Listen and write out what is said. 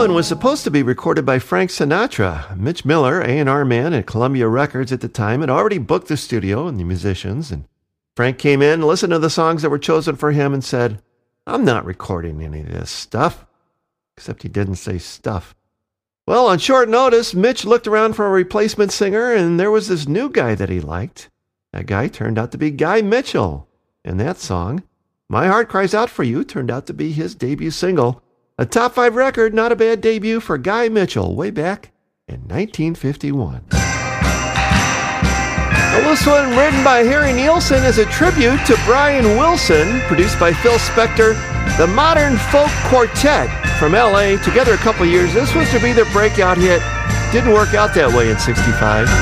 one was supposed to be recorded by Frank Sinatra. Mitch Miller, A&R man at Columbia Records at the time, had already booked the studio and the musicians, and Frank came in, listened to the songs that were chosen for him, and said, "I'm not recording any of this stuff." Except he didn't say stuff. Well, on short notice, Mitch looked around for a replacement singer, and there was this new guy that he liked. That guy turned out to be Guy Mitchell. And that song, My Heart Cries Out For You, turned out to be his debut single. A top 5 record, not a bad debut for Guy Mitchell, way back in 1951. Well, this one, written by Harry Nilsson, is a tribute to Brian Wilson, produced by Phil Spector, the Modern Folk Quartet from L.A., together a couple years. This was to be their breakout hit. Didn't work out that way in '65.